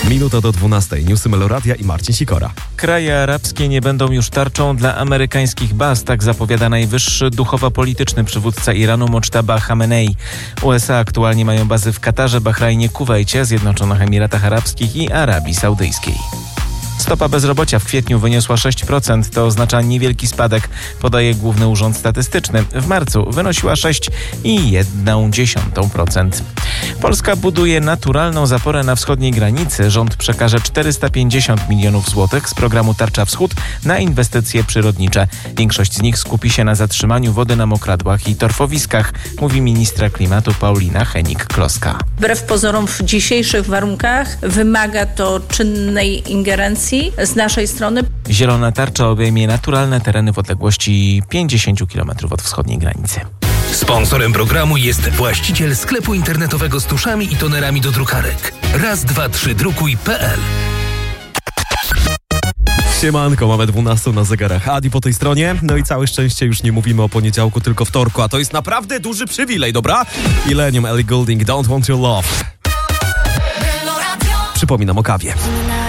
Minuta do 12. Newsy Meloradia i Marcin Sikora. Kraje arabskie nie będą już tarczą dla amerykańskich baz, tak zapowiada najwyższy duchowo-polityczny przywódca Iranu Mochtaba Chamenei. USA aktualnie mają bazy w Katarze, Bahrajnie, Kuwejcie, Zjednoczonych Emiratach Arabskich i Arabii Saudyjskiej. Stopa bezrobocia w kwietniu wyniosła 6%, to oznacza niewielki spadek, podaje Główny Urząd Statystyczny. W marcu wynosiła 6,1%. Polska buduje naturalną zaporę na wschodniej granicy. Rząd przekaże 450 milionów złotych z programu Tarcza Wschód na inwestycje przyrodnicze. Większość z nich skupi się na zatrzymaniu wody na mokradłach i torfowiskach, mówi ministra klimatu Paulina Henik-Kloska. Wbrew pozorom w dzisiejszych warunkach wymaga to czynnej ingerencji z naszej strony. Zielona tarcza obejmie naturalne tereny w odległości 50 km od wschodniej granicy. Sponsorem programu jest właściciel sklepu internetowego z tuszami i tonerami do drukarek. raz232.pl. Siemanko, mamy 12 na zegarach. Adi po tej stronie. No i całe szczęście już nie mówimy o poniedziałku, tylko wtorku, a to jest naprawdę duży przywilej, dobra? Millennium, Ellie Goulding, Don't Want Your Love. Przypominam o kawie.